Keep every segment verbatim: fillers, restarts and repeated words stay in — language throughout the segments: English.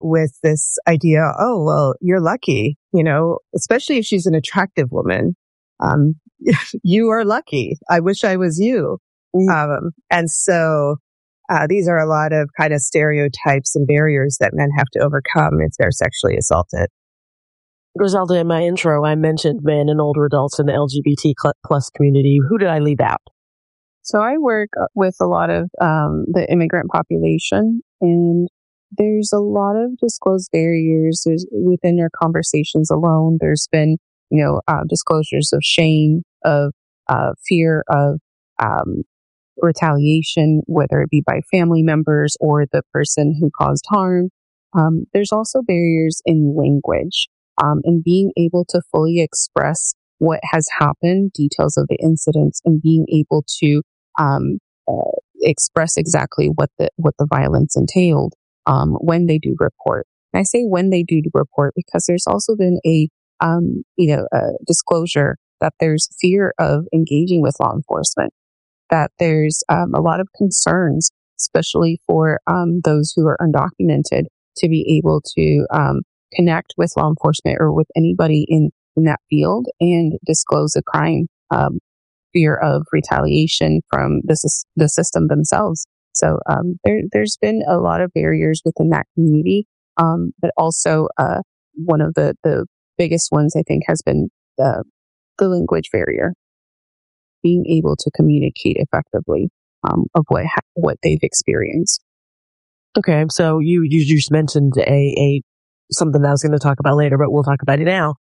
with this idea, oh, well, you're lucky, you know, especially if she's an attractive woman. Um, you are lucky. I wish I was you. Mm. Um, and so uh, these are a lot of kind of stereotypes and barriers that men have to overcome if they're sexually assaulted. Griselda, in my intro, I mentioned men and older adults in the L G B T plus community. Who did I leave out? So I work with a lot of um, the immigrant population, and there's a lot of disclosed barriers. There's, within your conversations alone, there's been, you know, uh, disclosures of shame, of uh, fear of um, retaliation, whether it be by family members or the person who caused harm. Um, there's also barriers in language, um, and being able to fully express what has happened, details of the incidents, and being able to um, uh, express exactly what the what the violence entailed um, when they do report. And I say when they do report because there's also been a um, you know a disclosure that there's fear of engaging with law enforcement, that there's um, a lot of concerns, especially for um, those who are undocumented, to be able to um, connect with law enforcement or with anybody in, in that field and disclose a crime, um, fear of retaliation from the, the system themselves. So um, there, there's been a lot of barriers within that community, um, but also uh, one of the, the biggest ones, I think, has been the, the language barrier. Being able to communicate effectively um, of what ha- what they've experienced. Okay, so you you just mentioned a, a something that I was going to talk about later, but we'll talk about it now.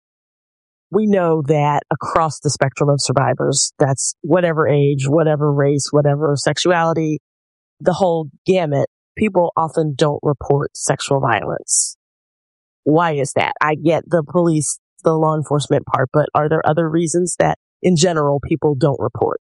We know that across the spectrum of survivors, that's whatever age, whatever race, whatever sexuality, the whole gamut, people often don't report sexual violence. Why is that? I get the police, the law enforcement part, but are there other reasons that in general people don't report?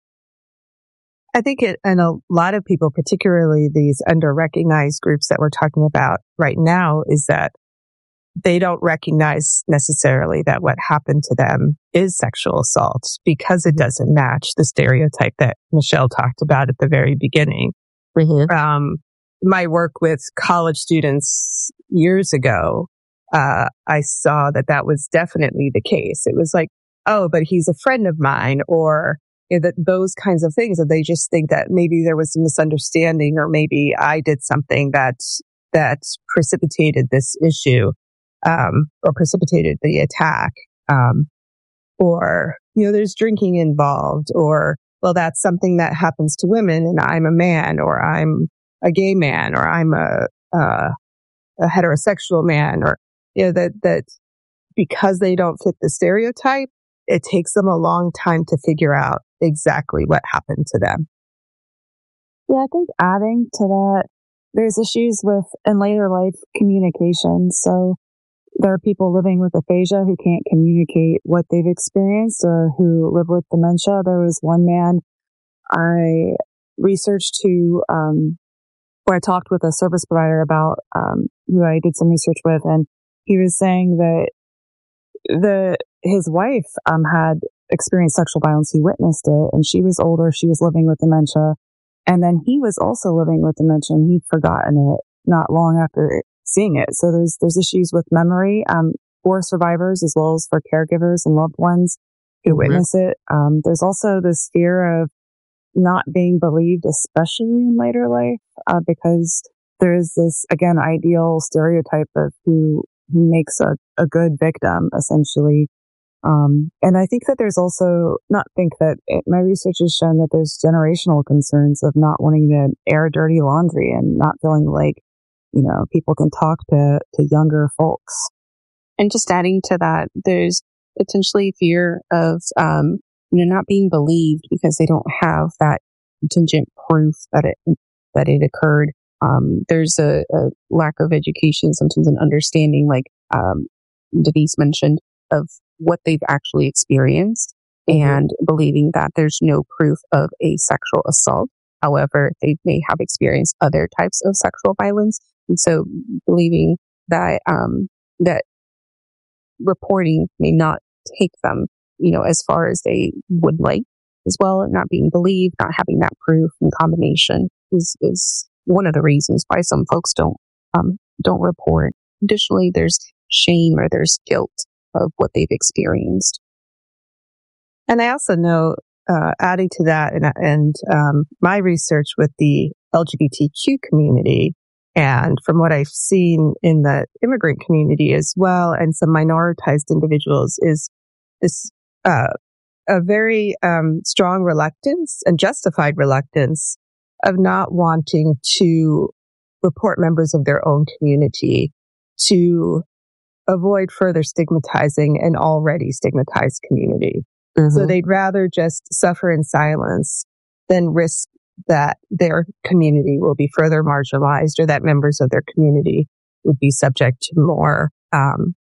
I think it, and a lot of people, particularly these under-recognized groups that we're talking about right now, is that they don't recognize necessarily that what happened to them is sexual assault because it doesn't match the stereotype that Michelle talked about at the very beginning. Mm-hmm. Um, my work with college students years ago, uh, I saw that that was definitely the case. It was like, oh, but he's a friend of mine, or you know, that those kinds of things, that they just think that maybe there was a misunderstanding, or maybe I did something that that precipitated this issue, um, or precipitated the attack, um, or you know, there's drinking involved, or well, that's something that happens to women, and I'm a man, or I'm a gay man, or I'm a uh, a heterosexual man, or you know, that that because they don't fit the stereotype, it takes them a long time to figure out exactly what happened to them. Yeah, I think adding to that, there's issues with in later life communication. So there are people living with aphasia who can't communicate what they've experienced or who live with dementia. There was one man I researched who, um, where I talked with a service provider about, um, who I did some research with, and he was saying that the his wife um had experienced sexual violence. He witnessed it, and she was older. She was living with dementia, and then he was also living with dementia, and he'd forgotten it not long after seeing it. So there's there's issues with memory um for survivors as well as for caregivers and loved ones who mm-hmm. witness it. Um, there's also this fear of not being believed, especially in later life, uh, because there is this again ideal stereotype of who who makes a, a good victim, essentially. Um, and I think that there's also, not think that, it, my research has shown that there's generational concerns of not wanting to air dirty laundry and not feeling like, you know, people can talk to, to younger folks. And just adding to that, there's potentially fear of, um, you know, not being believed because they don't have that contingent proof that it, that it occurred. Um, there's a, a lack of education, sometimes an understanding, like um, Denise mentioned, of what they've actually experienced, mm-hmm. and believing that there's no proof of a sexual assault. However, they may have experienced other types of sexual violence, and so believing that um, that reporting may not take them, you know, as far as they would like, as well. Not being believed, not having that proof in combination is is. one of the reasons why some folks don't um, don't report. Additionally, there's shame or there's guilt of what they've experienced. And I also know, uh, adding to that, and, and um, my research with the L G B T Q community, and from what I've seen in the immigrant community as well, and some minoritized individuals, is this uh, a very um, strong reluctance and justified reluctance of not wanting to report members of their own community to avoid further stigmatizing an already stigmatized community. Mm-hmm. So they'd rather just suffer in silence than risk that their community will be further marginalized, or that members of their community would be subject to more um,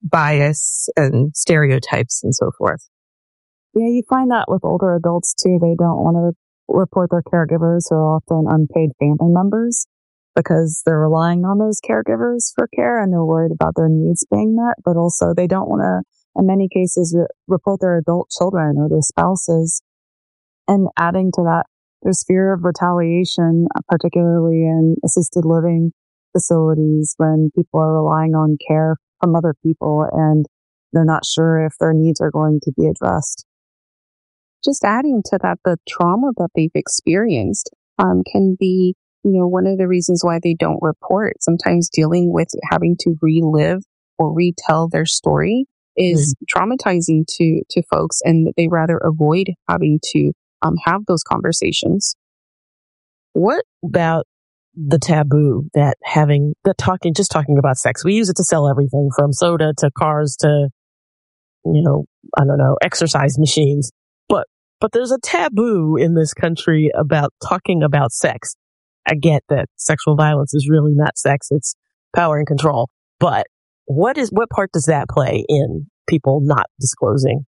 bias and stereotypes and so forth. Yeah, you find that with older adults too. They don't want to report their caregivers who are often unpaid family members because they're relying on those caregivers for care and they're worried about their needs being met. But also they don't want to, in many cases, re- report their adult children or their spouses. And adding to that, there's fear of retaliation, particularly in assisted living facilities when people are relying on care from other people and they're not sure if their needs are going to be addressed. Just adding to that, the trauma that they've experienced um, can be, you know, one of the reasons why they don't report. Sometimes dealing with having to relive or retell their story is mm-hmm. traumatizing to to folks, and they rather avoid having to um, have those conversations. What about the taboo that having the talking, just talking about sex? We use it to sell everything from soda to cars to, you know, I don't know, exercise machines. But but there's a taboo in this country about talking about sex. I get that sexual violence is really not sex, it's power and control. But what is what part does that play in people not disclosing?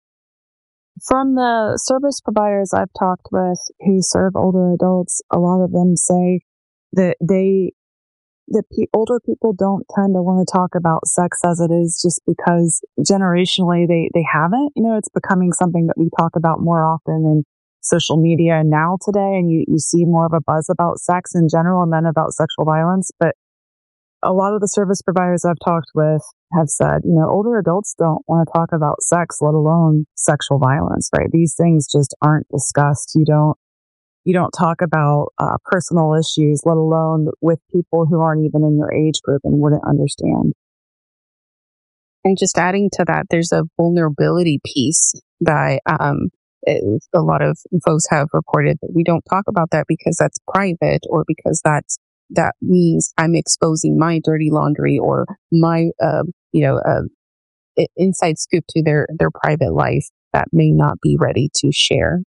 From the service providers I've talked with who serve older adults, a lot of them say that they that pe- older people don't tend to want to talk about sex as it is, just because generationally they, they haven't. You know, it's becoming something that we talk about more often in social media now today, and you, you see more of a buzz about sex in general and then about sexual violence. But a lot of the service providers I've talked with have said, you know, older adults don't want to talk about sex, let alone sexual violence, right? These things just aren't discussed. You don't You don't talk about uh, personal issues, let alone with people who aren't even in your age group and wouldn't understand. And just adding to that, there's a vulnerability piece that um, it, a lot of folks have reported that we don't talk about that because that's private, or because that's that means I'm exposing my dirty laundry or my uh, you know uh, inside scoop to their their private life that may not be ready to share.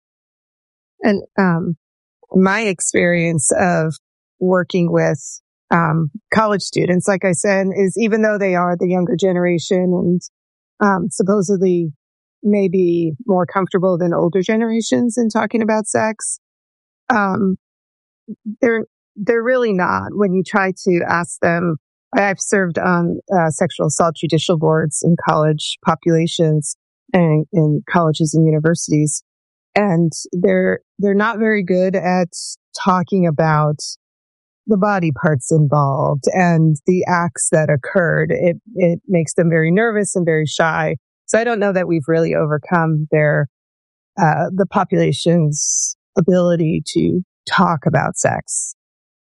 And um, my experience of working with um, college students, like I said, is even though they are the younger generation and um, supposedly maybe more comfortable than older generations in talking about sex, um, they're they're really not. When you try to ask them, I've served on uh, sexual assault judicial boards in college populations and in colleges and universities. And they're, they're not very good at talking about the body parts involved and the acts that occurred. It, it makes them very nervous and very shy. So I don't know that we've really overcome their, uh, the population's ability to talk about sex.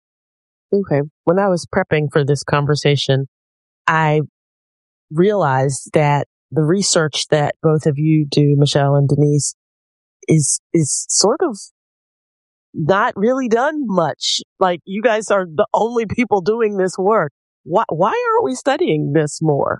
Okay. When I was prepping for this conversation, I realized that the research that both of you do, Michelle and Denise, is is sort of not really done much. Like, you guys are the only people doing this work. Why why aren't we studying this more?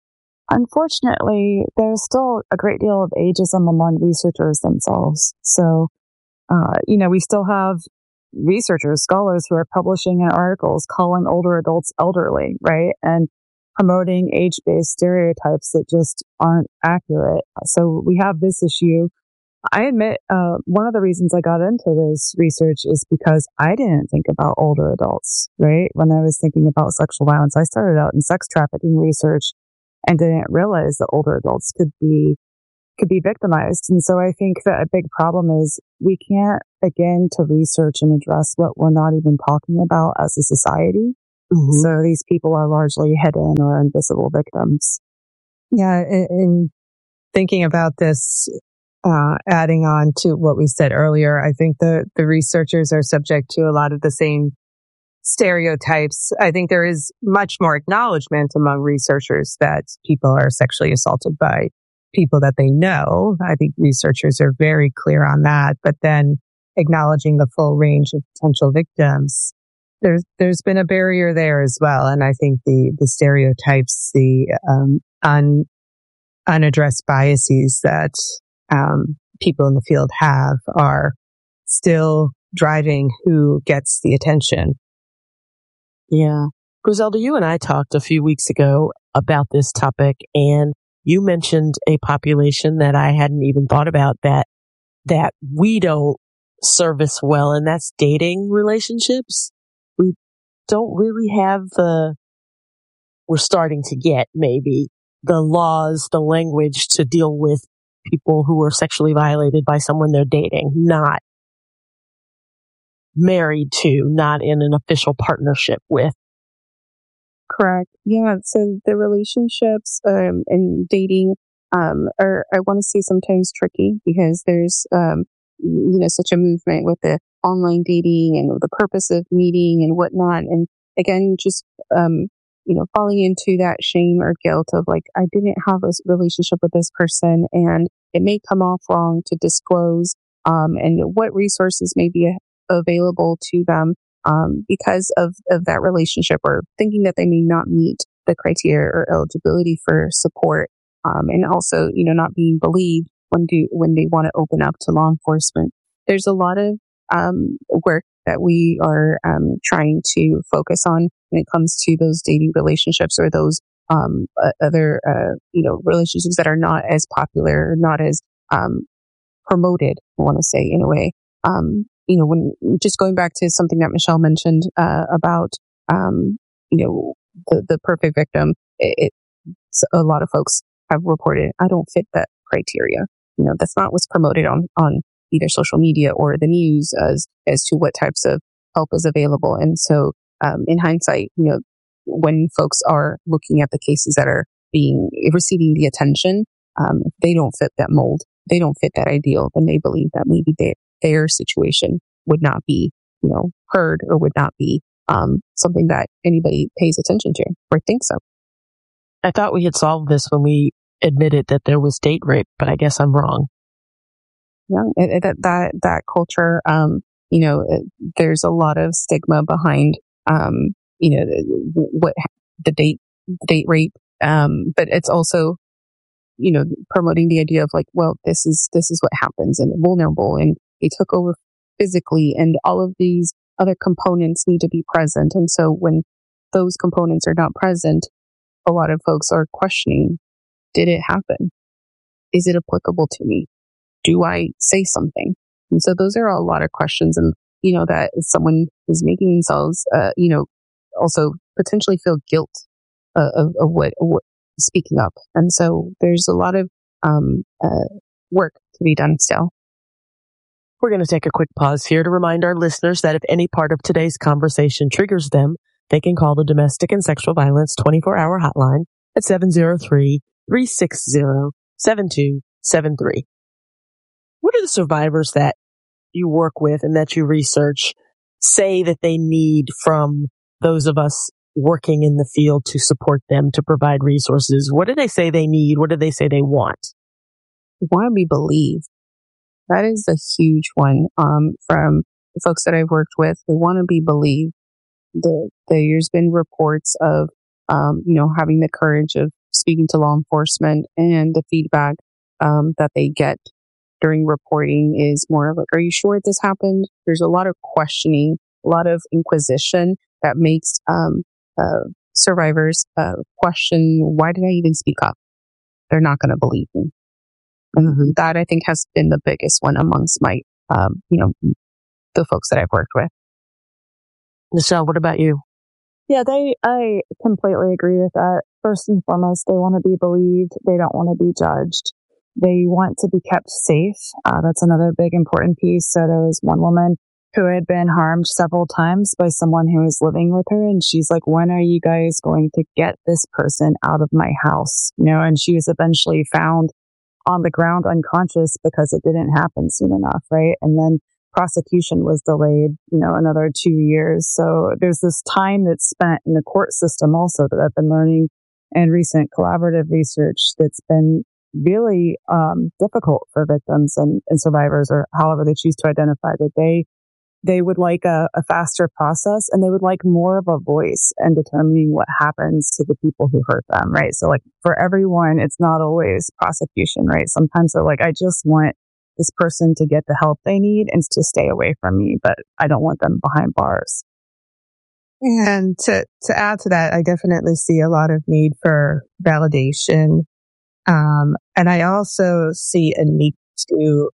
Unfortunately, there's still a great deal of ageism among researchers themselves. So, uh, you know, we still have researchers, scholars who are publishing in articles calling older adults elderly, right? And promoting age-based stereotypes that just aren't accurate. So we have this issue. I admit, uh, one of the reasons I got into this research is because I didn't think about older adults, right? When I was thinking about sexual violence, I started out in sex trafficking research and didn't realize that older adults could be could be victimized. And so I think that a big problem is we can't begin to research and address what we're not even talking about as a society. Mm-hmm. So these people are largely hidden or invisible victims. Yeah, in thinking about this, uh, adding on to what we said earlier, I think the, the researchers are subject to a lot of the same stereotypes. I think there is much more acknowledgement among researchers that people are sexually assaulted by people that they know. I think researchers are very clear on that, but then acknowledging the full range of potential victims, there's there's been a barrier there as well. And I think the the stereotypes, the um, un, unaddressed biases that um, people in the field have are still driving who gets the attention. Yeah. Griselda, you and I talked a few weeks ago about this topic, and you mentioned a population that I hadn't even thought about that that we don't service well, and that's dating relationships. We don't really have the, we're starting to get maybe the laws, the language to deal with people who are sexually violated by someone they're dating, not married to, not in an official partnership with. Correct. Yeah. So the relationships um, and dating um, are, I want to say, sometimes tricky because there's, um, you know, such a movement with the online dating and the purpose of meeting and whatnot. And again, just, um, you know, falling into that shame or guilt of like, I didn't have a relationship with this person and it may come off wrong to disclose um, and what resources may be available to them. Um, because of, of that relationship or thinking that they may not meet the criteria or eligibility for support. Um, and also, you know, not being believed when do, when they want to open up to law enforcement. There's a lot of, um, work that we are, um, trying to focus on when it comes to those dating relationships or those, um, uh, other, uh, you know, relationships that are not as popular, not as, um, promoted, I want to say in a way. Um, you know, when just going back to something that Michelle mentioned uh, about, um, you know, the, the perfect victim, it, it, a lot of folks have reported, I don't fit that criteria. You know, that's not what's promoted on, on either social media or the news as, as to what types of help is available. And so, um, in hindsight, you know, when folks are looking at the cases that are being, receiving the attention, um, if they don't fit that mold, they don't fit that ideal, then they believe that maybe they their situation would not be, you know, heard or would not be um, something that anybody pays attention to or thinks of. I thought we had solved this when we admitted that there was date rape, but I guess I'm wrong. Yeah, it, it, that that that culture, um, you know, it, there's a lot of stigma behind, um, you know, what the date date rape, um, but it's also, you know, promoting the idea of like, well, this is this is what happens and vulnerable and they took over physically and all of these other components need to be present. And so when those components are not present, a lot of folks are questioning, did it happen? Is it applicable to me? Do I say something? And so those are a lot of questions. And, you know, that someone is making themselves, uh, you know, also potentially feel guilt uh, of, of what, what speaking up. And so there's a lot of um, uh, work to be done still. We're going to take a quick pause here to remind our listeners that if any part of today's conversation triggers them, they can call the Domestic and Sexual Violence twenty-four hour hotline at seven oh three, three six zero, seven two seven three. What are the survivors that you work with and that you research say that they need from those of us working in the field to support them, to provide resources? What do they say they need? What do they say they want? They want to be believed. That is a huge one um, from the folks that I've worked with. They want to be believed. The, there's been reports of, um, you know, having the courage of speaking to law enforcement, and the feedback um, that they get during reporting is more like, are you sure this happened? There's a lot of questioning, a lot of inquisition that makes um, uh, survivors uh, question, why did I even speak up? They're not going to believe me. Mm-hmm. That I think has been the biggest one amongst my, um, you know, the folks that I've worked with. Michelle, what about you? Yeah, they, I completely agree with that. First and foremost, they want to be believed. They don't want to be judged. They want to be kept safe. Uh, that's another big important piece. So there was one woman who had been harmed several times by someone who was living with her. And she's like, when are you guys going to get this person out of my house? You know, and she was eventually found on the ground unconscious because it didn't happen soon enough, right? And then prosecution was delayed, you know, another two years. So there's this time that's spent in the court system also that I've been learning in recent collaborative research that's been really um, difficult for victims and, and survivors, or however they choose to identify, that they they would like a, a faster process, and they would like more of a voice in determining what happens to the people who hurt them, right? So like for everyone, it's not always prosecution, right? Sometimes they're like, I just want this person to get the help they need and to stay away from me, but I don't want them behind bars. And to, to add to that, I definitely see a lot of need for validation. Um, and I also see a need to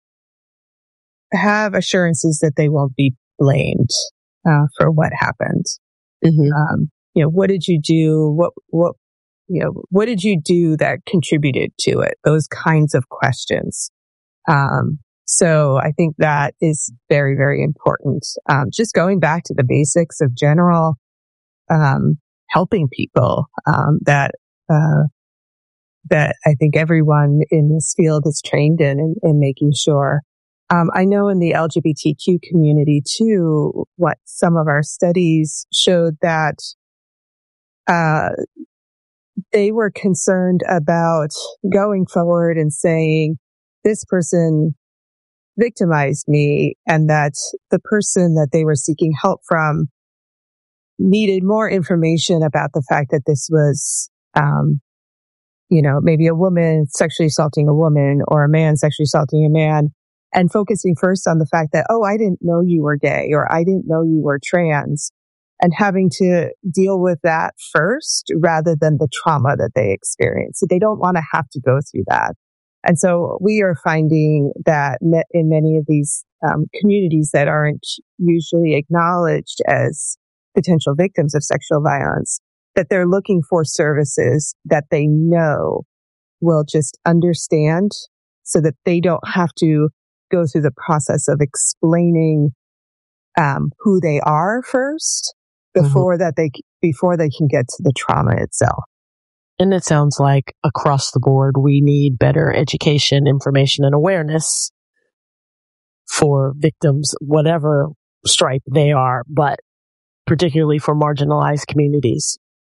have assurances that they won't be blamed uh, for what happened. Mm-hmm. Um, you know, what did you do? What, what, you know, what did you do that contributed to it? Those kinds of questions. Um, so I think that is very, very important. Um, just going back to the basics of general, um, helping people, um, that, uh, that I think everyone in this field is trained in, in, in making sure. Um, I know in the L G B T Q community too, what some of our studies showed that, uh, they were concerned about going forward and saying, this person victimized me, and that the person that they were seeking help from needed more information about the fact that this was, um, you know, maybe a woman sexually assaulting a woman, or a man sexually assaulting a man, and focusing first on the fact that, oh, I didn't know you were gay, or I didn't know you were trans, and having to deal with that first rather than the trauma that they experience. So they don't want to have to go through that. And so we are finding that in many of these um, communities that aren't usually acknowledged as potential victims of sexual violence, that they're looking for services that they know will just understand, so that they don't have to go through the process of explaining um, who they are first before mm-hmm. that they before they can get to the trauma itself. And it sounds like across the board, we need better education, information, and awareness for victims, whatever stripe they are, but particularly for marginalized communities.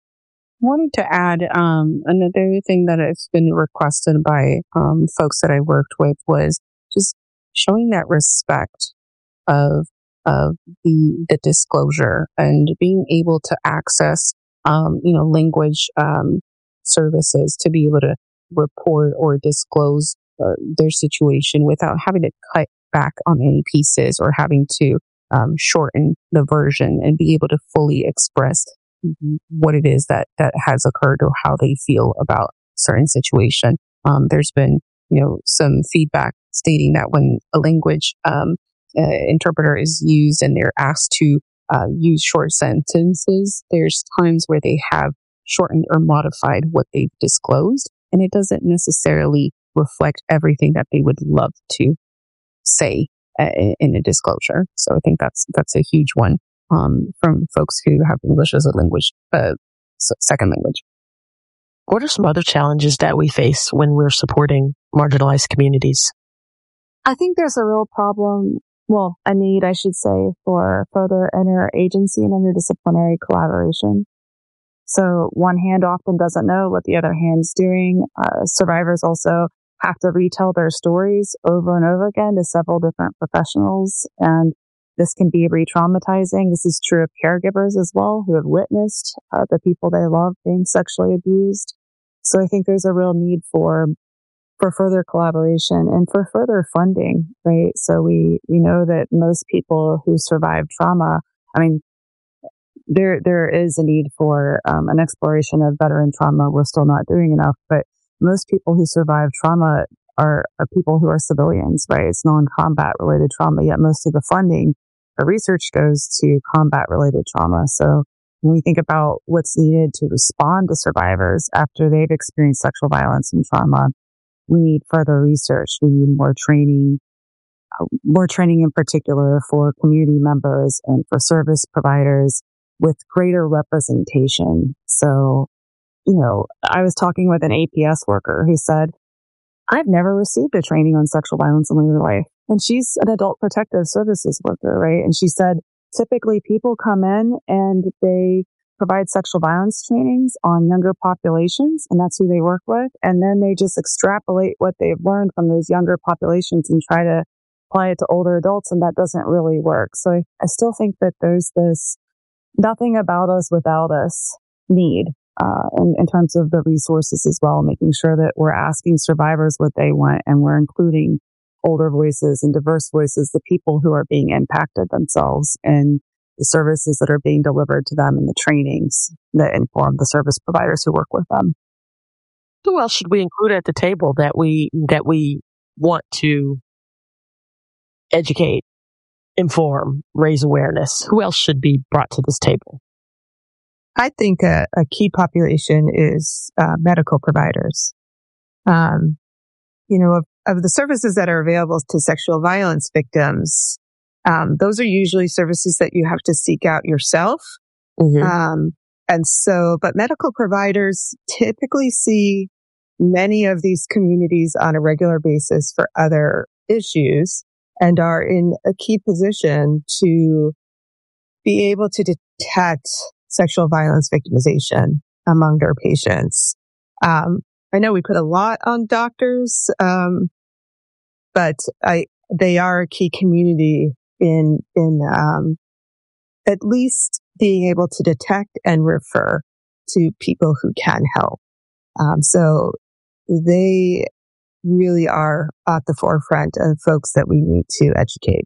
I wanted to add um, another thing that has been requested by um, folks that I worked with was just showing that respect of of the the disclosure, and being able to access um, you know language um, services to be able to report or disclose uh, their situation without having to cut back on any pieces, or having to um, shorten the version, and be able to fully express what it is that, that has occurred, or how they feel about certain situation. Um, there's been, you know, some feedback stating that when a language um, uh, interpreter is used and they're asked to uh, use short sentences, there's times where they have shortened or modified what they've disclosed, and it doesn't necessarily reflect everything that they would love to say uh, in a disclosure. So I think that's that's a huge one um, from folks who have English as a language, uh, second language. What are some other challenges that we face when we're supporting marginalized communities? I think there's a real problem, well, a need, I should say, for further interagency and interdisciplinary collaboration. So one hand often doesn't know what the other hand's doing. Uh, survivors also have to retell their stories over and over again to several different professionals, and this can be re-traumatizing. This is true of caregivers as well, who have witnessed uh, the people they love being sexually abused. So I think there's a real need for for further collaboration and for further funding, right? So we, we know that most people who survive trauma, I mean, there there is a need for um, an exploration of veteran trauma. We're still not doing enough, but most people who survive trauma are, are people who are civilians, right? It's non-combat related trauma, yet most of the funding for research goes to combat related trauma. So when we think about what's needed to respond to survivors after they've experienced sexual violence and trauma, we need further research. We need more training. more training in particular for community members and for service providers with greater representation. So, you know, I was talking with an A P S worker who said, I've never received a training on sexual violence in later life. And she's an adult protective services worker, right? And she said, typically people come in and they provide sexual violence trainings on younger populations, and that's who they work with. And then they just extrapolate what they've learned from those younger populations and try to apply it to older adults, and that doesn't really work. So I, I still think that there's this nothing about us without us need uh, in, in terms of the resources as well, making sure that we're asking survivors what they want and we're including older voices and diverse voices, the people who are being impacted themselves, and the services that are being delivered to them and the trainings that inform the service providers who work with them. Who else should we include at the table that we that we want to educate, inform, raise awareness? Who else should be brought to this table? I think a, a key population is uh, medical providers. Um, you know, of, of the services that are available to sexual violence victims, Um, those are usually services that you have to seek out yourself. Mm-hmm. Um, and so, but medical providers typically see many of these communities on a regular basis for other issues and are in a key position to be able to detect sexual violence victimization among their patients. Um, I know we put a lot on doctors, um, but I, they are a key community in, in, um, at least being able to detect and refer to people who can help. Um, so they really are at the forefront of folks that we need to educate.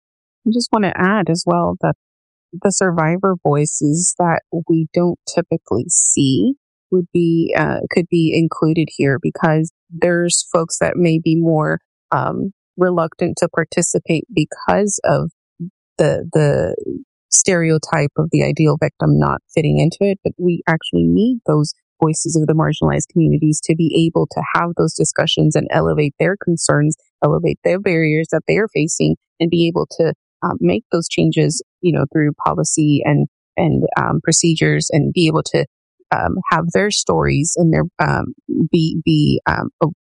I just want to add as well that the survivor voices that we don't typically see would be, uh, could be included here, because there's folks that may be more, um, reluctant to participate because of the the stereotype of the ideal victim not fitting into it. But we actually need those voices of the marginalized communities to be able to have those discussions and elevate their concerns, elevate their barriers that they are facing, and be able to um, make those changes, you know, through policy and and um, procedures, and be able to um, have their stories and their um, be be um,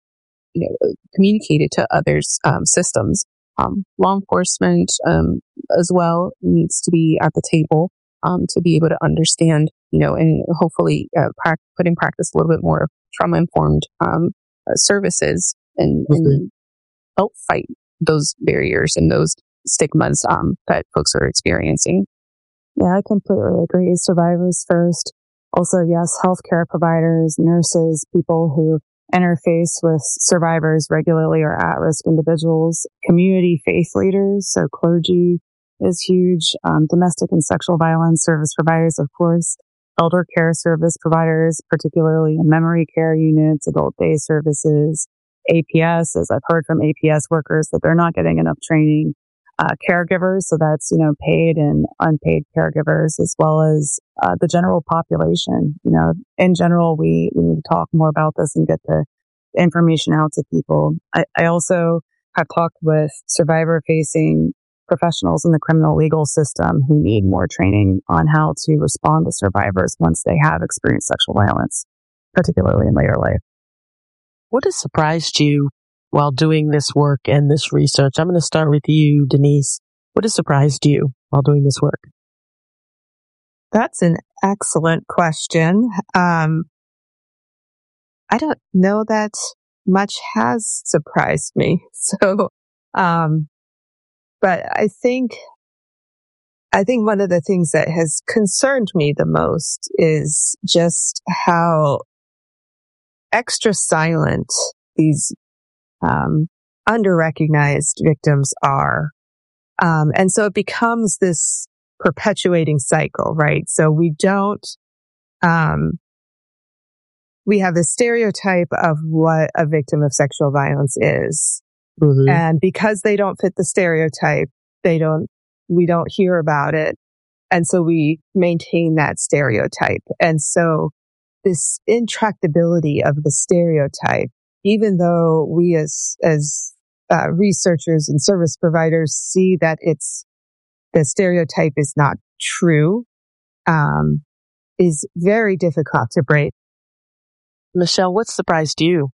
you know, communicated to others' um, systems. Um, law enforcement um, as well needs to be at the table um, to be able to understand, you know, and hopefully uh, pra- put in practice a little bit more trauma-informed um, uh, services and, mm-hmm. and help fight those barriers and those stigmas um, that folks are experiencing. Yeah, I completely agree. Survivors first. Also, yes, healthcare providers, nurses, people who interface with survivors regularly or at-risk individuals, community faith leaders, so clergy is huge, um, domestic and sexual violence service providers, of course, elder care service providers, particularly in memory care units, adult day services, A P S, as I've heard from A P S workers that they're not getting enough training, uh, caregivers, so that's, you know, paid and unpaid caregivers, as well as uh, the general population. You know, in general, we, we need to talk more about this and get the information out to people. I, I also have talked with survivor-facing professionals in the criminal legal system who need more training on how to respond to survivors once they have experienced sexual violence, particularly in later life. What has surprised you while doing this work and this research? I'm going to start with you, Denise. What has surprised you while doing this work? That's an excellent question. Um, I don't know that much has surprised me. So, um, but I think, I think one of the things that has concerned me the most is just how extra silent these um, under-recognized victims are. Um, and so it becomes this perpetuating cycle, right? So we don't, um, we have this stereotype of what a victim of sexual violence is. Mm-hmm. And because they don't fit the stereotype, they don't, we don't hear about it. And so we maintain that stereotype. And so this intractability of the stereotype, even though we as, as uh, researchers and service providers see that it's the stereotype is not true, um, is very difficult to break. Michelle, what surprised you?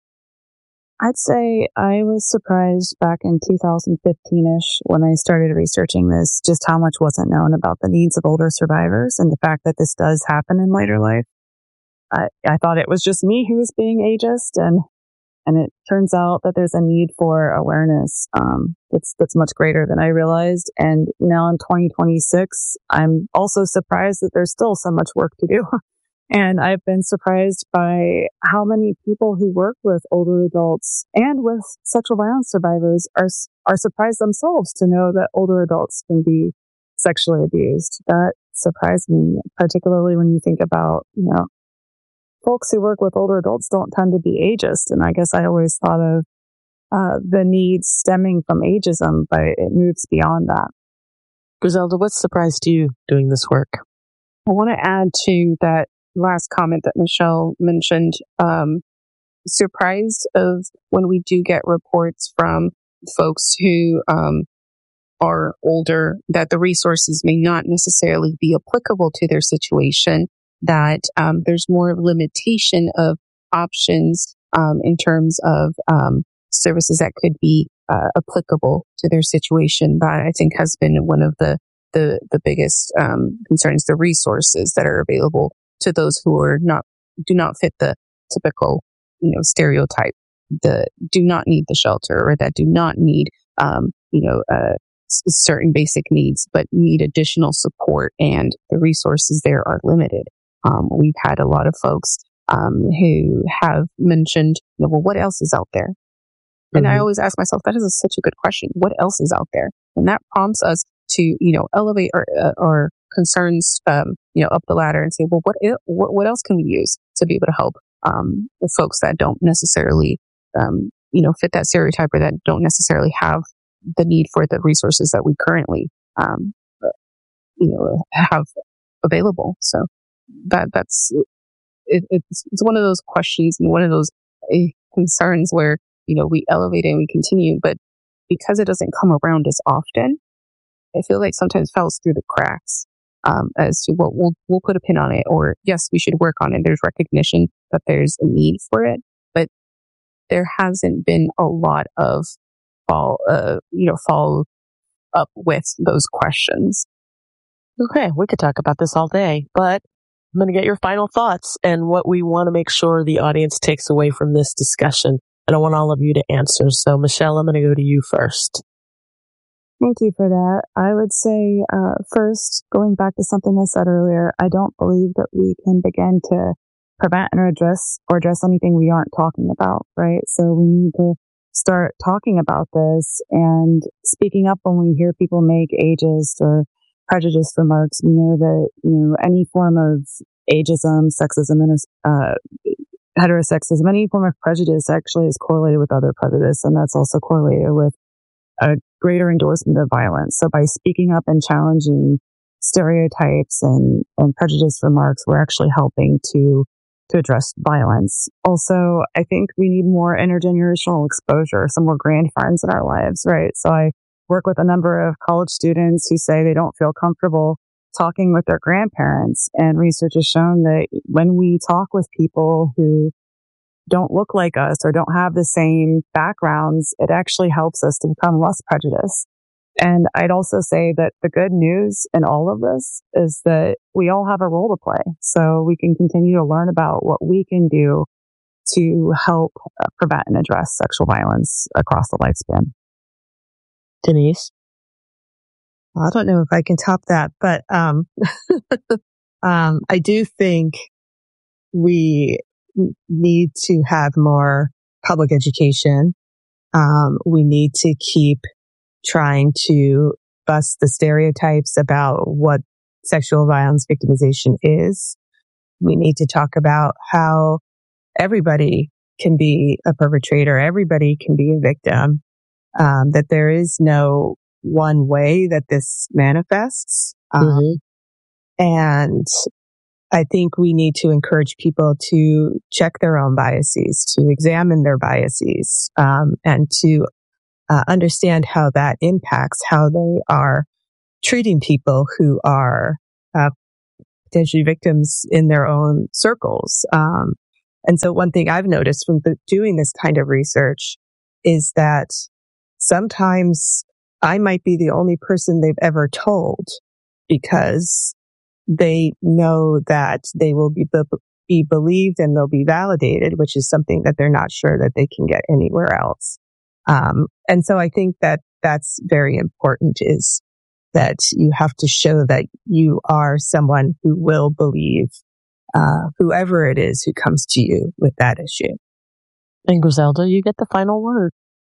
I'd say I was surprised back in two thousand fifteen-ish when I started researching this, just how much wasn't known about the needs of older survivors and the fact that this does happen in later life. I, I thought it was just me who was being ageist, and and it turns out that there's a need for awareness um, that's that's much greater than I realized. And now in twenty twenty-six, I'm also surprised that there's still so much work to do. And I've been surprised by how many people who work with older adults and with sexual violence survivors are are surprised themselves to know that older adults can be sexually abused. That surprised me, particularly when you think about, you know, folks who work with older adults don't tend to be ageist. And I guess I always thought of uh, the needs stemming from ageism, but it moves beyond that. Griselda, what surprised you doing this work? I want to add to that last comment that Michelle mentioned, um, surprised of when we do get reports from folks who um, are older that the resources may not necessarily be applicable to their situation, that um, there's more limitation of options um, in terms of um, services that could be uh, applicable to their situation. That I think has been one of the the, the biggest um, concerns, the resources that are available to those who are not, do not fit the typical, you know, stereotype, the do not need the shelter, or that do not need, um, you know, uh, s- certain basic needs, but need additional support, and the resources there are limited. Um, we've had a lot of folks, um, who have mentioned, you know, well, what else is out there? And mm-hmm. I always ask myself, that is a, such a good question. What else is out there? And that prompts us to, you know, elevate our, uh, our concerns, um, you know, up the ladder and say, well, what, what, what else can we use to be able to help, um, the folks that don't necessarily, um, you know, fit that stereotype, or that don't necessarily have the need for the resources that we currently, um, you know, have available. So that, that's, it, it's, it's one of those questions and one of those uh, concerns where, you know, we elevate and we continue, but because it doesn't come around as often, I feel like sometimes falls through the cracks. Um, as to what we'll we'll put a pin on it, or yes, we should work on it. There's recognition that there's a need for it, but there hasn't been a lot of fall, uh, you know, follow up with those questions. Okay, we could talk about this all day, but I'm going to get your final thoughts and what we want to make sure the audience takes away from this discussion. And I want all of you to answer. So, Michelle, I'm going to go to you first. Thank you for that. I would say, uh, first, going back to something I said earlier, I don't believe that we can begin to prevent or address or address anything we aren't talking about, right? So we need to start talking about this and speaking up when we hear people make ageist or prejudiced remarks. We know that, you know, any form of ageism, sexism, and uh, heterosexism, any form of prejudice actually is correlated with other prejudice, and that's also correlated with a greater endorsement of violence. So by speaking up and challenging stereotypes and, and prejudiced remarks, we're actually helping to to address violence. Also, I think we need more intergenerational exposure, some more grandparents in our lives, right? So I work with a number of college students who say they don't feel comfortable talking with their grandparents, and research has shown that when we talk with people who don't look like us or don't have the same backgrounds, it actually helps us to become less prejudiced. And I'd also say that the good news in all of this is that we all have a role to play. So we can continue to learn about what we can do to help uh, prevent and address sexual violence across the lifespan. Denise? I don't know if I can top that, but um, um, I do think we need to have more public education. Um, we need to keep trying to bust the stereotypes about what sexual violence victimization is. We need to talk about how everybody can be a perpetrator, everybody can be a victim, um, that there is no one way that this manifests. Um, mm-hmm. And I think we need to encourage people to check their own biases, to examine their biases, um, and to uh, understand how that impacts how they are treating people who are uh, potentially victims in their own circles. Um, and so one thing I've noticed from the, doing this kind of research is that sometimes I might be the only person they've ever told because they know that they will be, be believed and they'll be validated, which is something that they're not sure that they can get anywhere else. Um, and so I think that that's very important, is that you have to show that you are someone who will believe uh, whoever it is who comes to you with that issue. And Griselda, you get the final word.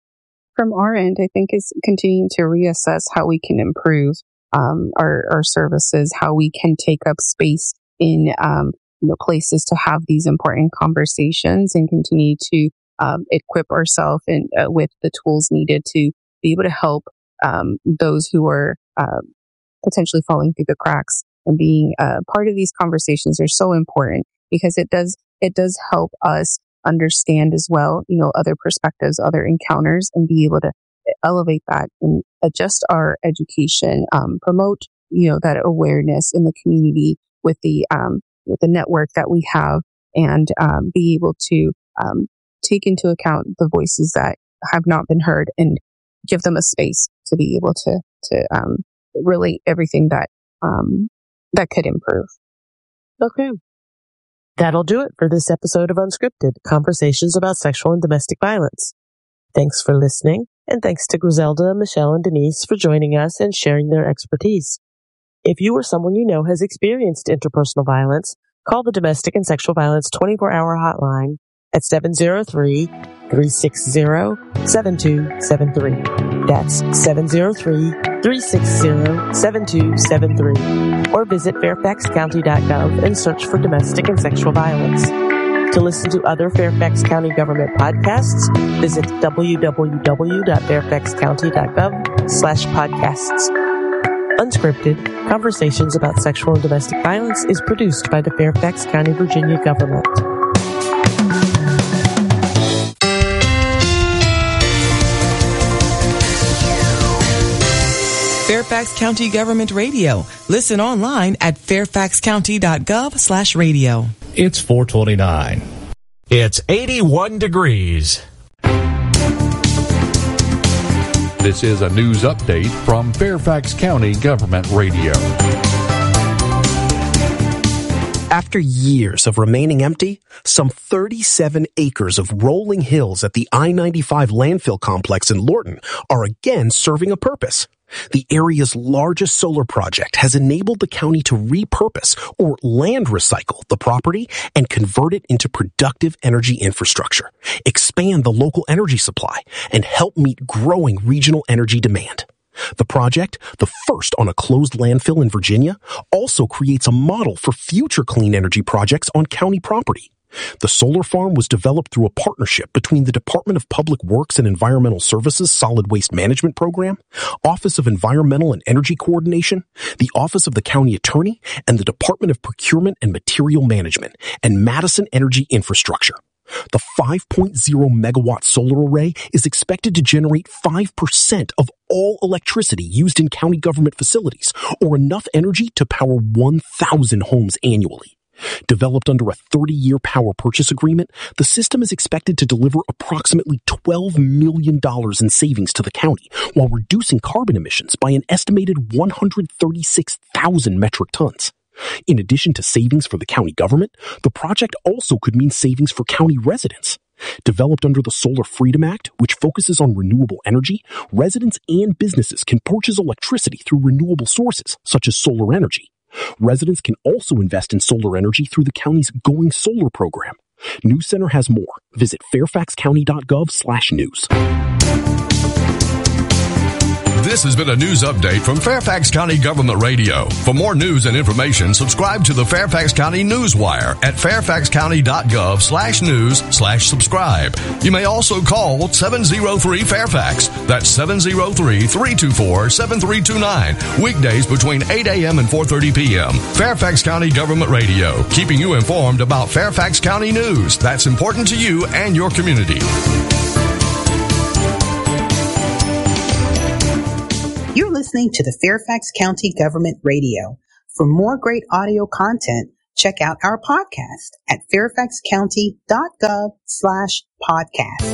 From our end, I think is continuing to reassess how we can improve um, our, our services, how we can take up space in um, you know, places to have these important conversations, and continue to um, equip ourselves in, uh, with the tools needed to be able to help um, those who are uh, potentially falling through the cracks. And being uh, part of these conversations are so important, because it does it does help us understand as well, you know, other perspectives, other encounters, and be able to elevate that and adjust our education, um, promote, you know, that awareness in the community with the um, with the network that we have, and um, be able to um, take into account the voices that have not been heard, and give them a space to be able to to um, relate everything that um, that could improve. Okay. That'll do it for this episode of Unscripted, Conversations about Sexual and Domestic Violence. Thanks for listening, and thanks to Griselda, Michelle, and Denise for joining us and sharing their expertise. If you or someone you know has experienced interpersonal violence, call the Domestic and Sexual Violence twenty-four hour hotline at seven zero three, three six zero, seven two seven three. That's seven zero three, three six zero, seven two seven three. Or visit fairfax county dot gov and search for domestic and sexual violence. To listen to other Fairfax County government podcasts, visit w w w dot fairfax county dot gov slash podcasts. Unscripted, Conversations about Sexual and Domestic Violence is produced by the Fairfax County, Virginia government. Fairfax County Government Radio. Listen online at fairfax county dot gov slash radio. It's four twenty-nine. It's eighty-one degrees. This is a news update from Fairfax County Government Radio. After years of remaining empty, some thirty-seven acres of rolling hills at the I ninety-five landfill complex in Lorton are again serving a purpose. The area's largest solar project has enabled the county to repurpose or land recycle the property and convert it into productive energy infrastructure, expand the local energy supply, and help meet growing regional energy demand. The project, the first on a closed landfill in Virginia, also creates a model for future clean energy projects on county property. The solar farm was developed through a partnership between the Department of Public Works and Environmental Services Solid Waste Management Program, Office of Environmental and Energy Coordination, the Office of the County Attorney, and the Department of Procurement and Material Management, and Madison Energy Infrastructure. The five point oh megawatt solar array is expected to generate five percent of all electricity used in county government facilities, or enough energy to power one thousand homes annually. Developed under a thirty-year power purchase agreement, the system is expected to deliver approximately twelve million dollars in savings to the county while reducing carbon emissions by an estimated one hundred thirty-six thousand metric tons. In addition to savings for the county government, the project also could mean savings for county residents. Developed under the Solar Freedom Act, which focuses on renewable energy, residents and businesses can purchase electricity through renewable sources, such as solar energy. Residents can also invest in solar energy through the county's Going Solar program. News Center has more. Visit fairfax county dot gov slash news. This has been a news update from Fairfax County Government Radio. For more news and information, subscribe to the Fairfax County Newswire at fairfax county dot gov slash news slash subscribe. You may also call seven oh three Fairfax. That's seven oh three, three two four, seven three two nine. Weekdays between eight a.m. and four thirty p.m. Fairfax County Government Radio, keeping you informed about Fairfax County news that's important to you and your community. You're listening to the Fairfax County Government Radio. For more great audio content, check out our podcast at fairfaxcounty.gov slash podcast.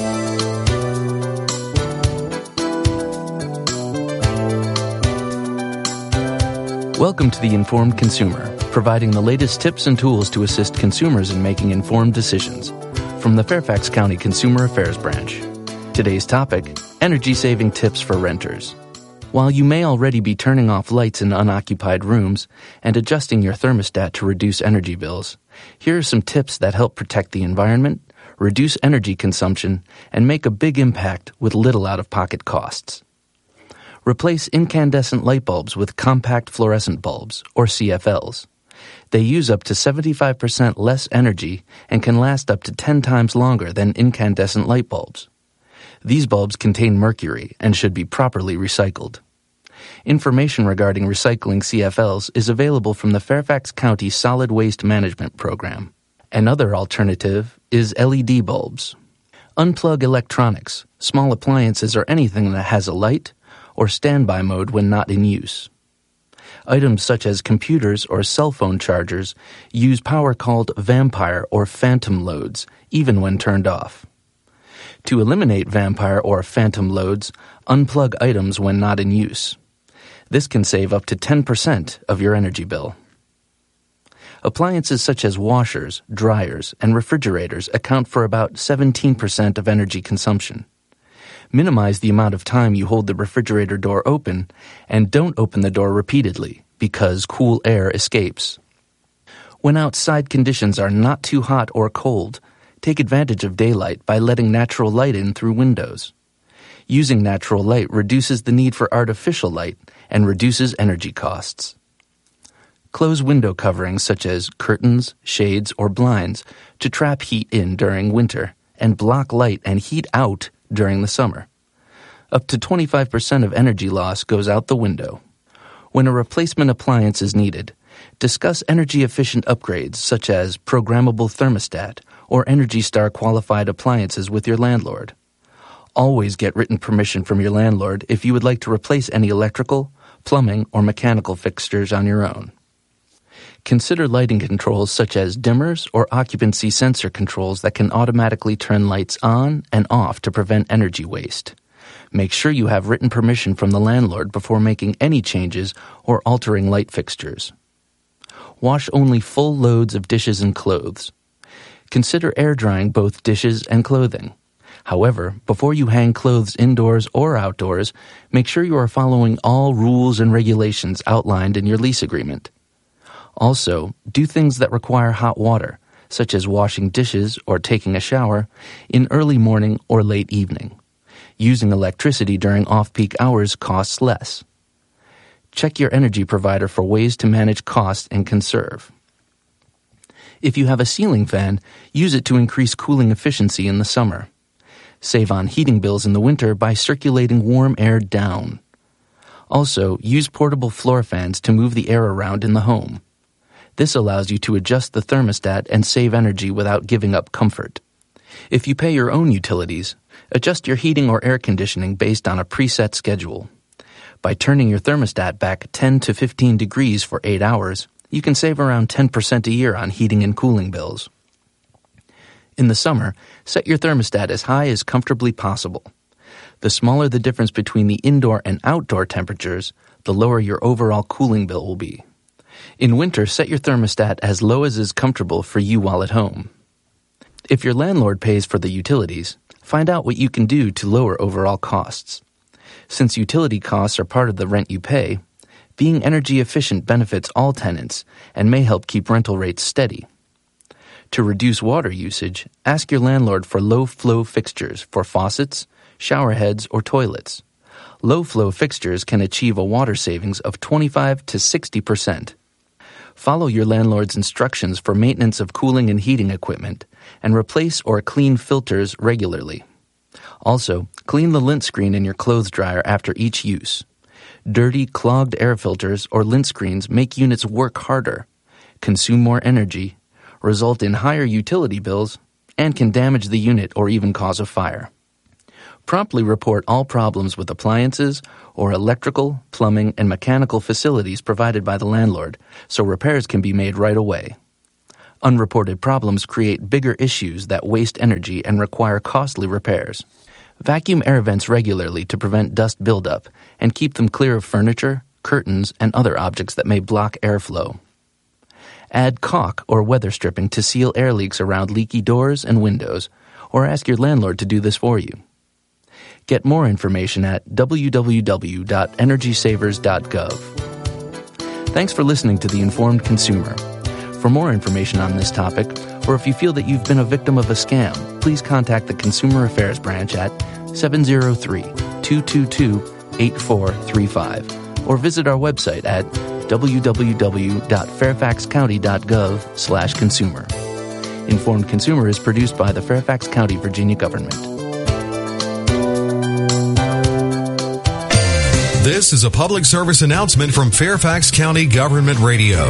Welcome to The Informed Consumer, providing the latest tips and tools to assist consumers in making informed decisions. From the Fairfax County Consumer Affairs Branch. Today's topic, energy-saving tips for renters. While you may already be turning off lights in unoccupied rooms and adjusting your thermostat to reduce energy bills, here are some tips that help protect the environment, reduce energy consumption, and make a big impact with little out-of-pocket costs. Replace incandescent light bulbs with compact fluorescent bulbs, or C F Ls. They use up to seventy-five percent less energy and can last up to ten times longer than incandescent light bulbs. These bulbs contain mercury and should be properly recycled. Information regarding recycling C F Ls is available from the Fairfax County Solid Waste Management Program. Another alternative is L E D bulbs. Unplug electronics, small appliances, or anything that has a light, or standby mode when not in use. Items such as computers or cell phone chargers use power called vampire or phantom loads, even when turned off. To eliminate vampire or phantom loads, unplug items when not in use. This can save up to ten percent of your energy bill. Appliances such as washers, dryers, and refrigerators account for about seventeen percent of energy consumption. Minimize the amount of time you hold the refrigerator door open, and don't open the door repeatedly because cool air escapes. When outside conditions are not too hot or cold, take advantage of daylight by letting natural light in through windows. Using natural light reduces the need for artificial light and reduces energy costs. Close window coverings such as curtains, shades, or blinds to trap heat in during winter and block light and heat out during the summer. Up to twenty-five percent of energy loss goes out the window. When a replacement appliance is needed, discuss energy-efficient upgrades such as programmable thermostat or Energy Star qualified appliances with your landlord. Always get written permission from your landlord if you would like to replace any electrical, plumbing, or mechanical fixtures on your own. Consider lighting controls such as dimmers or occupancy sensor controls that can automatically turn lights on and off to prevent energy waste. Make sure you have written permission from the landlord before making any changes or altering light fixtures. Wash only full loads of dishes and clothes. Consider air drying both dishes and clothing. However, before you hang clothes indoors or outdoors, make sure you are following all rules and regulations outlined in your lease agreement. Also, do things that require hot water, such as washing dishes or taking a shower, in early morning or late evening. Using electricity during off-peak hours costs less. Check your energy provider for ways to manage costs and conserve. If you have a ceiling fan, use it to increase cooling efficiency in the summer. Save on heating bills in the winter by circulating warm air down. Also, use portable floor fans to move the air around in the home. This allows you to adjust the thermostat and save energy without giving up comfort. If you pay your own utilities, adjust your heating or air conditioning based on a preset schedule. By turning your thermostat back ten to fifteen degrees for eight hours, you can save around ten percent a year on heating and cooling bills. In the summer, set your thermostat as high as comfortably possible. The smaller the difference between the indoor and outdoor temperatures, the lower your overall cooling bill will be. In winter, set your thermostat as low as is comfortable for you while at home. If your landlord pays for the utilities, find out what you can do to lower overall costs. Since utility costs are part of the rent you pay, being energy efficient benefits all tenants and may help keep rental rates steady. To reduce water usage, ask your landlord for low-flow fixtures for faucets, shower heads, or toilets. Low-flow fixtures can achieve a water savings of twenty-five to sixty percent. Follow your landlord's instructions for maintenance of cooling and heating equipment, and replace or clean filters regularly. Also, clean the lint screen in your clothes dryer after each use. Dirty, clogged air filters or lint screens make units work harder, consume more energy, result in higher utility bills, and can damage the unit or even cause a fire. Promptly report all problems with appliances or electrical, plumbing, and mechanical facilities provided by the landlord, so repairs can be made right away. Unreported problems create bigger issues that waste energy and require costly repairs. Vacuum air vents regularly to prevent dust buildup and keep them clear of furniture, curtains, and other objects that may block airflow. Add caulk or weather stripping to seal air leaks around leaky doors and windows, or ask your landlord to do this for you. Get more information at w w w dot energy savers dot gov. Thanks for listening to The Informed Consumer. For more information on this topic, or if you feel that you've been a victim of a scam, please contact the Consumer Affairs Branch at seven zero three, two two two, eight four three five or visit our website at w w w dot fairfax county dot gov slash consumer. Informed Consumer is produced by the Fairfax County, Virginia government. This is a public service announcement from Fairfax County Government Radio.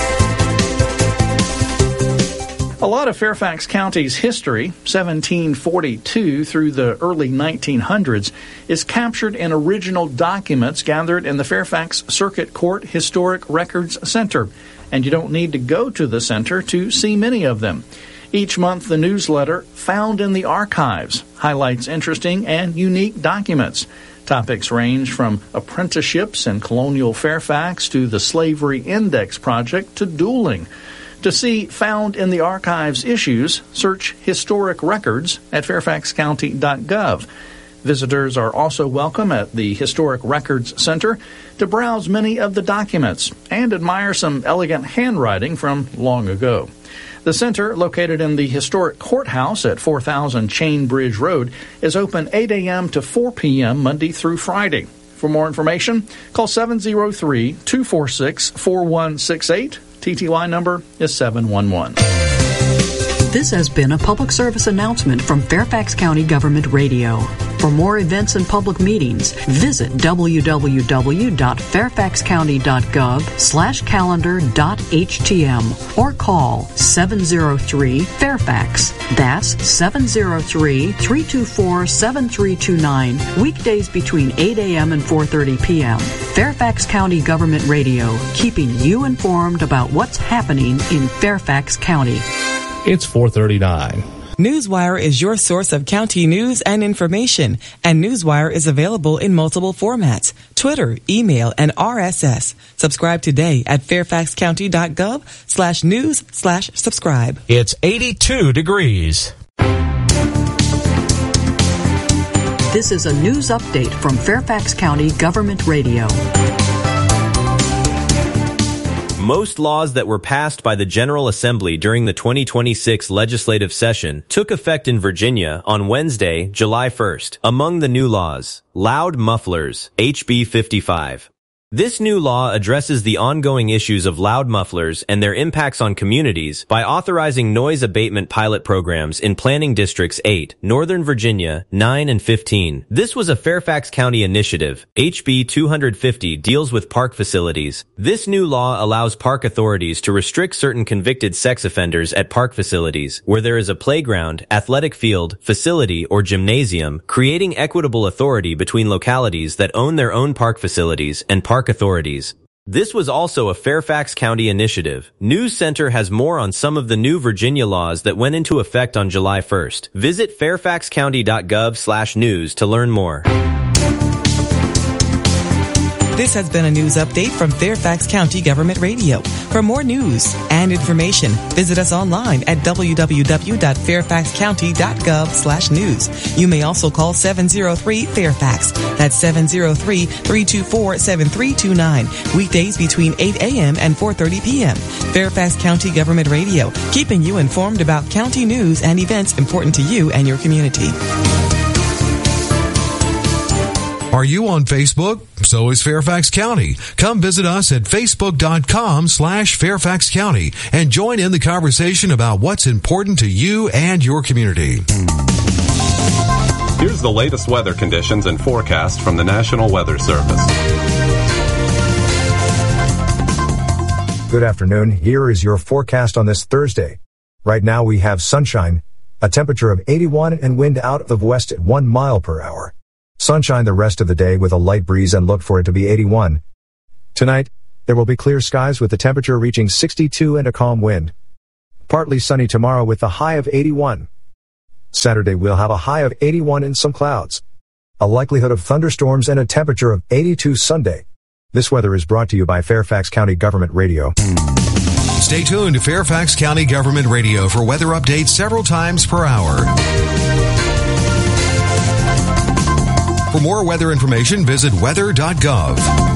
A lot of Fairfax County's history, seventeen forty-two through the early nineteen hundreds, is captured in original documents gathered in the Fairfax Circuit Court Historic Records Center, and you don't need to go to the center to see many of them. Each month, the newsletter, Found in the Archives, highlights interesting and unique documents. Topics range from apprenticeships in colonial Fairfax to the Slavery Index Project to dueling. To see Found in the Archives issues, search Historic Records at fairfax county dot gov. Visitors are also welcome at the Historic Records Center to browse many of the documents and admire some elegant handwriting from long ago. The center, located in the historic courthouse at four thousand Chain Bridge Road, is open eight a.m. to four p.m. Monday through Friday. For more information, call seven zero three, two four six, four one six eight. T T Y number is seven one one. This has been a public service announcement from Fairfax County Government Radio. For more events and public meetings, visit w w w dot fairfax county dot gov slash calendar dot h t m or call seven zero three Fairfax. That's seven zero three, three two four, seven three two nine, weekdays between eight a.m. and four thirty p.m. Fairfax County Government Radio, keeping you informed about what's happening in Fairfax County. It's four thirty-nine. Newswire is your source of county news and information, and Newswire is available in multiple formats: Twitter, email, and R S S. Subscribe today at fairfax county dot gov slash news slash subscribe. It's eighty-two degrees. This is a news update from Fairfax County Government Radio. Most laws that were passed by the General Assembly during the twenty twenty-six legislative session took effect in Virginia on Wednesday, July first. Among the new laws, loud mufflers, H B fifty-five. This new law addresses the ongoing issues of loud mufflers and their impacts on communities by authorizing noise abatement pilot programs in Planning Districts eight, Northern Virginia, nine, and fifteen. This was a Fairfax County initiative. H B two fifty deals with park facilities. This new law allows park authorities to restrict certain convicted sex offenders at park facilities where there is a playground, athletic field, facility, or gymnasium, creating equitable authority between localities that own their own park facilities and park authorities. This was also a Fairfax County initiative. News Center has more on some of the new Virginia laws that went into effect on July first. Visit fairfax county dot gov slash news to learn more. This has been a news update from Fairfax County Government Radio. For more news and information, visit us online at w w w dot fairfax county dot gov slash news. You may also call seven zero three Fairfax. That's seven zero three, three two four, seven three two nine. Weekdays between eight a.m. and four thirty p.m. Fairfax County Government Radio, keeping you informed about county news and events important to you and your community. Are you on Facebook? So is Fairfax County. Come visit us at facebook dot com slash Fairfax County and join in the conversation about what's important to you and your community. Here's the latest weather conditions and forecast from the National Weather Service. Good afternoon. Here is your forecast on this Thursday. Right now we have sunshine A temperature of eighty-one and wind out of west at one mile per hour. Sunshine the rest of the day with a light breeze and look for it to be eighty-one. Tonight, there will be clear skies with the temperature reaching sixty-two and a calm wind. Partly sunny tomorrow with the high of eighty-one. Saturday we'll have a high of eighty-one and some clouds. A likelihood of thunderstorms and a temperature of eighty-two Sunday. This weather is brought to you by Fairfax County Government Radio. Stay tuned to Fairfax County Government Radio for weather updates several times per hour. For more weather information, visit weather dot gov.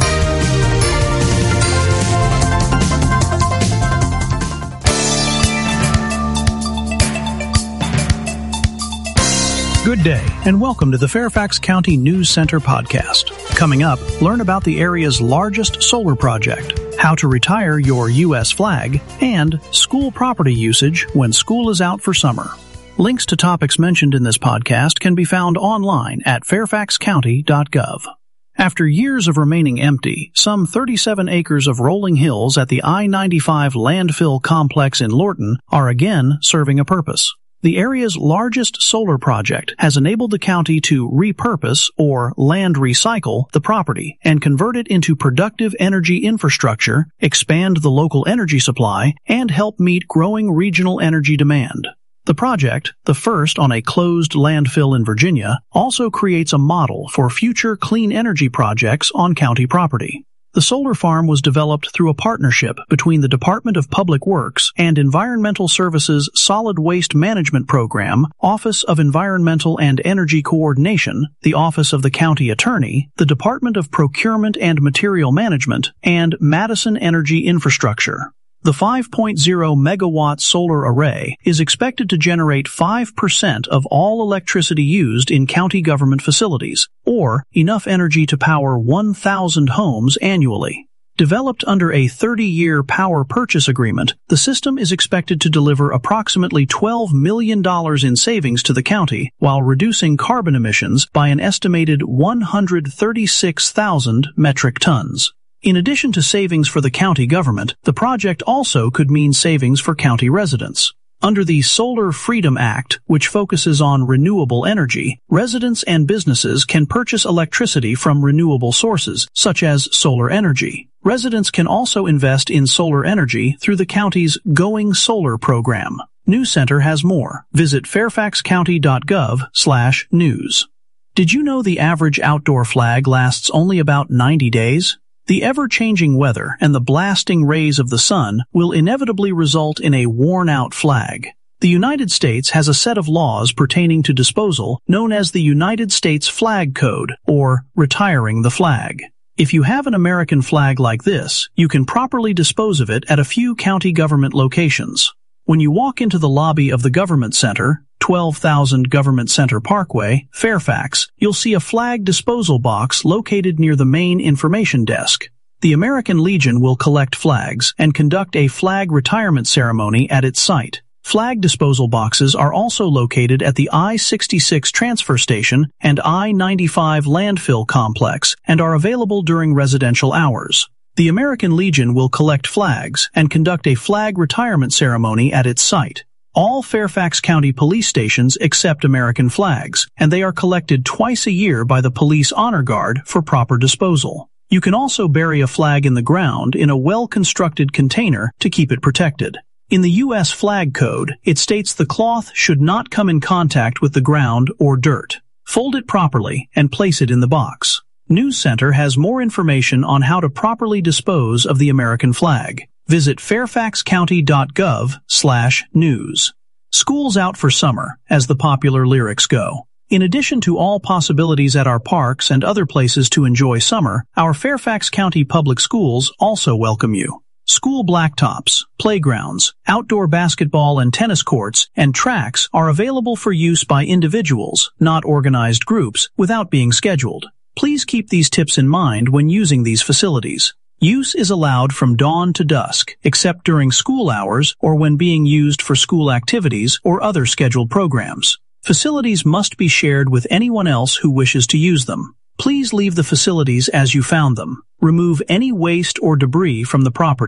Good day, and welcome to the Fairfax County News Center podcast. Coming up, learn about the area's largest solar project, how to retire your U S flag, and school property usage when school is out for summer. Links to topics mentioned in this podcast can be found online at fairfax county dot gov. After years of remaining empty, some thirty-seven acres of rolling hills at the I ninety-five landfill complex in Lorton are again serving a purpose. The area's largest solar project has enabled the county to repurpose or land recycle the property and convert it into productive energy infrastructure, expand the local energy supply, and help meet growing regional energy demand. The project, the first on a closed landfill in Virginia, also creates a model for future clean energy projects on county property. The solar farm was developed through a partnership between the Department of Public Works and Environmental Services Solid Waste Management Program, Office of Environmental and Energy Coordination, the Office of the County Attorney, the Department of Procurement and Material Management, and Madison Energy Infrastructure. The five point oh megawatt solar array is expected to generate five percent of all electricity used in county government facilities, or enough energy to power one thousand homes annually. Developed under a thirty-year power purchase agreement, the system is expected to deliver approximately twelve million dollars in savings to the county while reducing carbon emissions by an estimated one hundred thirty-six thousand metric tons. In addition to savings for the county government, the project also could mean savings for county residents. Under the Solar Freedom Act, which focuses on renewable energy, residents and businesses can purchase electricity from renewable sources, such as solar energy. Residents can also invest in solar energy through the county's Going Solar program. News Center has more. Visit fairfax county dot gov slash news. Did you know the average outdoor flag lasts only about ninety days? The ever-changing weather and the blasting rays of the sun will inevitably result in a worn-out flag. The United States has a set of laws pertaining to disposal known as the United States Flag Code, or retiring the flag. If you have an American flag like this, you can properly dispose of it at a few county government locations. When you walk into the lobby of the Government Center, twelve thousand Government Center Parkway, Fairfax, you'll see a flag disposal box located near the main information desk. The American Legion will collect flags and conduct a flag retirement ceremony at its site. Flag disposal boxes are also located at the I sixty-six transfer station and I ninety-five landfill complex and are available during residential hours. The American Legion will collect flags and conduct a flag retirement ceremony at its site. All Fairfax County police stations accept American flags, and they are collected twice a year by the Police Honor Guard for proper disposal. You can also bury a flag in the ground in a well-constructed container to keep it protected. In the U S Flag Code, it states the cloth should not come in contact with the ground or dirt. Fold it properly and place it in the box. News Center has more information on how to properly dispose of the American flag. Visit fairfax county dot gov slash news. School's out for summer, as the popular lyrics go. In addition to all possibilities at our parks and other places to enjoy summer, our Fairfax County Public Schools also welcome you. School blacktops, playgrounds, outdoor basketball and tennis courts, and tracks are available for use by individuals, not organized groups, without being scheduled. Please keep these tips in mind when using these facilities. Use is allowed from dawn to dusk, except during school hours or when being used for school activities or other scheduled programs. Facilities must be shared with anyone else who wishes to use them. Please leave the facilities as you found them. Remove any waste or debris from the property.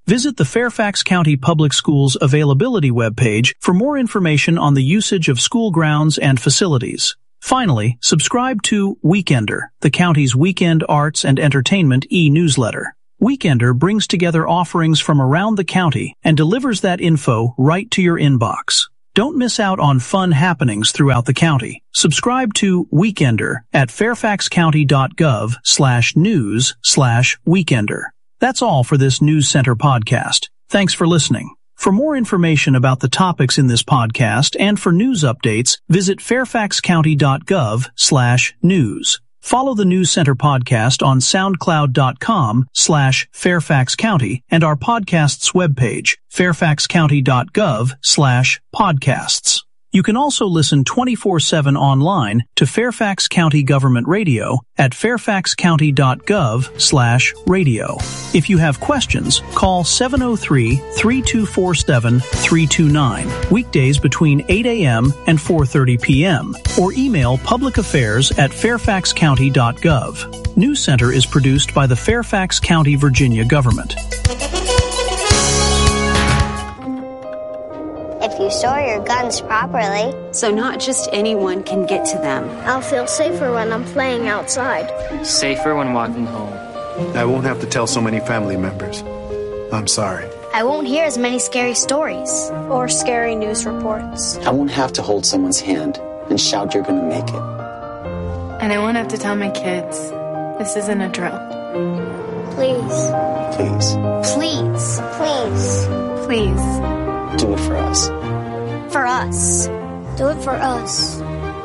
Visit the Fairfax County Public Schools Availability webpage for more information on the usage of school grounds and facilities. Finally, subscribe to Weekender, the county's weekend arts and entertainment e-newsletter. Weekender brings together offerings from around the county and delivers that info right to your inbox. Don't miss out on fun happenings throughout the county. Subscribe to Weekender at fairfaxcounty.gov slash news slash Weekender. That's all for this News Center podcast. Thanks for listening. For more information about the topics in this podcast and for news updates, visit fairfaxcounty.gov slash news. Follow the News Center podcast on soundcloud.com slash Fairfax County and our podcast's webpage, fairfaxcounty.gov slash podcasts. You can also listen twenty-four seven online to Fairfax County Government Radio at fairfaxcounty.gov slash radio. If you have questions, call seven oh three, three two four seven, three two nine, weekdays between eight a.m. and four thirty p.m., or email publicaffairs at fairfaxcounty dot gov. News Center is produced by the Fairfax County, Virginia government. If you store your guns properly. So not just anyone can get to them. I'll feel safer when I'm playing outside. Safer when walking home. I won't have to tell so many family members. I'm sorry. I won't hear as many scary stories or scary news reports. I won't have to hold someone's hand and shout you're gonna make it. And I won't have to tell my kids this isn't a drill. Please. Please. Please. Please. Please. Do it for us. For us. Do it for us.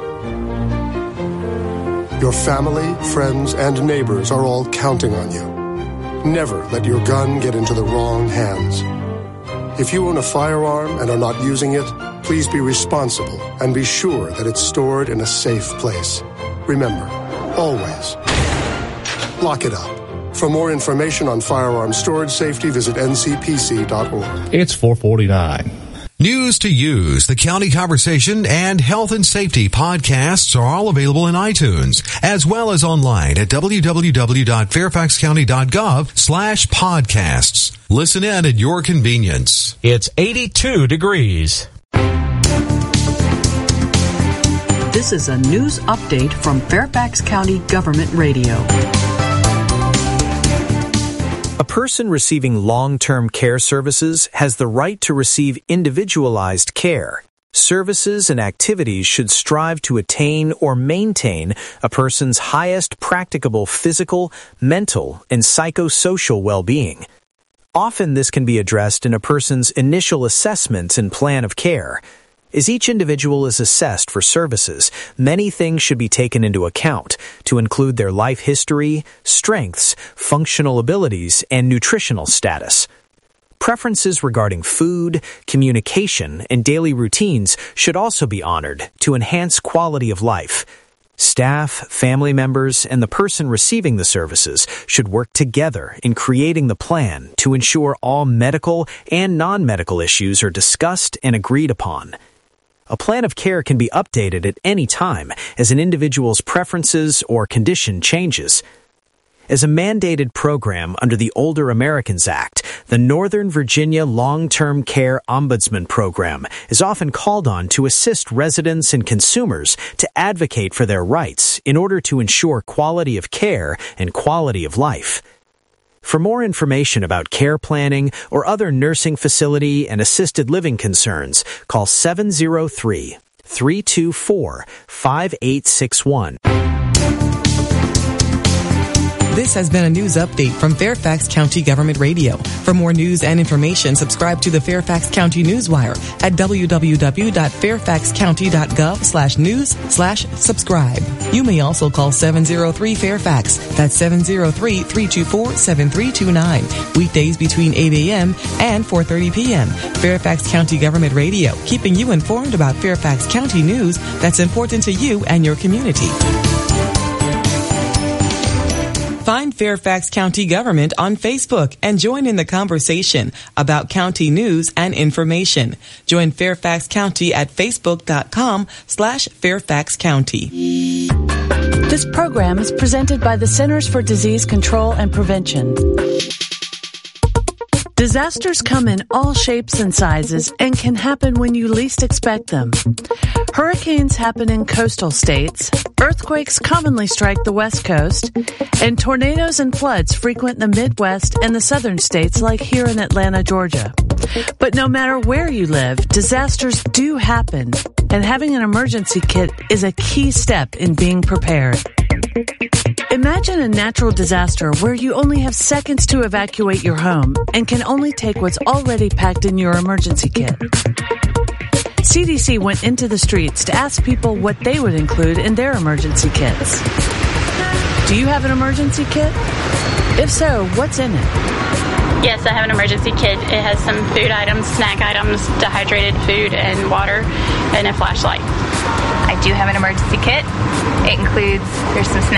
Your family, friends, and neighbors are all counting on you. Never let your gun get into the wrong hands. If you own a firearm and are not using it, please be responsible and be sure that it's stored in a safe place. Remember, always, lock it up. For more information on firearm storage safety, visit N C P C dot org. It's four forty-nine. News to Use, the County Conversation, and Health and Safety podcasts are all available in iTunes, as well as online at www.fairfaxcounty.gov slash podcasts. Listen in at your convenience. It's eighty-two degrees. This is a news update from Fairfax County Government Radio. A person receiving long-term care services has the right to receive individualized care. Services and activities should strive to attain or maintain a person's highest practicable physical, mental, and psychosocial well-being. Often this can be addressed in a person's initial assessments and plan of care. As each individual is assessed for services, many things should be taken into account, to include their life history, strengths, functional abilities, and nutritional status. Preferences regarding food, communication, and daily routines should also be honored to enhance quality of life. Staff, family members, and the person receiving the services should work together in creating the plan to ensure all medical and non-medical issues are discussed and agreed upon. A plan of care can be updated at any time as an individual's preferences or condition changes. As a mandated program under the Older Americans Act, the Northern Virginia Long-Term Care Ombudsman Program is often called on to assist residents and consumers to advocate for their rights in order to ensure quality of care and quality of life. For more information about care planning or other nursing facility and assisted living concerns, call seven oh three, three two four, five eight six one. This has been a news update from Fairfax County Government Radio. For more news and information, subscribe to the Fairfax County Newswire at www.fairfaxcounty.gov slash news slash subscribe. You may also call seven oh three Fairfax. That's seven oh three, three two four, seven three two nine. Weekdays between eight a.m. and four thirty p.m. Fairfax County Government Radio, keeping you informed about Fairfax County news that's important to you and your community. Find Fairfax County Government on Facebook and join in the conversation about county news and information. Join Fairfax County at facebook.com slash Fairfax County. This program is presented by the Centers for Disease Control and Prevention. Disasters come in all shapes and sizes and can happen when you least expect them. Hurricanes happen in coastal states, earthquakes commonly strike the West Coast, and tornadoes and floods frequent the Midwest and the southern states like here in Atlanta, Georgia. But no matter where you live, disasters do happen, and having an emergency kit is a key step in being prepared. Imagine a natural disaster where you only have seconds to evacuate your home and can only take what's already packed in your emergency kit. C D C went into the streets to ask people what they would include in their emergency kits. Do you have an emergency kit? If so, what's in it? Yes, I have an emergency kit. It has some food items, snack items, dehydrated food and water, and a flashlight. I do have an emergency kit. It includes, there's some snacks.